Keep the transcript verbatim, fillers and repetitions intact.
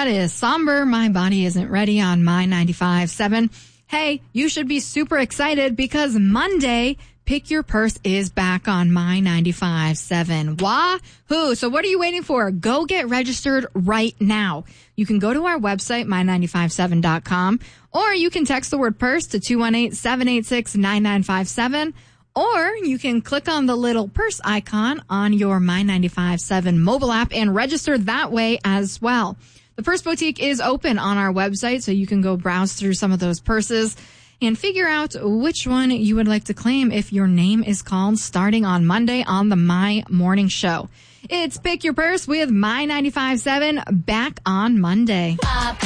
That is Somber, My Body Isn't Ready on My ninety-five point seven. Hey, you should be super excited because Monday, Pick Your Purse is back on My ninety-five point seven. Wahoo! So what are you waiting for? Go get registered right now. You can go to our website, my nine five seven dot com, or you can text the word purse to two one eight, seven eight six, nine nine five seven, or you can click on the little purse icon on your My ninety-five point seven mobile app and register that way as well. The Purse Boutique is open on our website, so you can go browse through some of those purses and figure out which one you would like to claim if your name is called starting on Monday on the My Morning Show. It's Pick Your Purse with My ninety-five point seven back on Monday.